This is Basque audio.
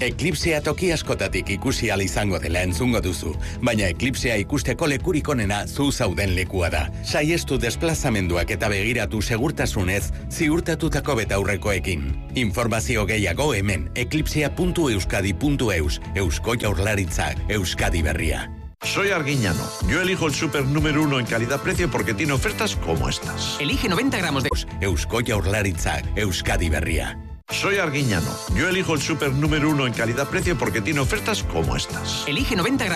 Eklipsea toki askotatik ikusi ahal izango dela entzungo duzu, baina eklipsea ikusteko lekurik onena zu zauden lekua da. Saiestu desplazamenduak eta begiratu segurtasunez ziurtatutako betaurrekoekin. Informazio gehiago hemen eclipsea.euskadi.eus. Eusko Jaurlaritzak, Euskadi berria. Soy Arguiñano. Yo elijo el súper número 1 en calidad-precio porque tiene ofertas como estas. Elige 90 gramos de... Eusko Jaurlaritzak, Euskadi berria. Soy Arguiñano. Yo elijo el súper número 1 en calidad-precio porque tiene ofertas como estas. Elige 90 gramos.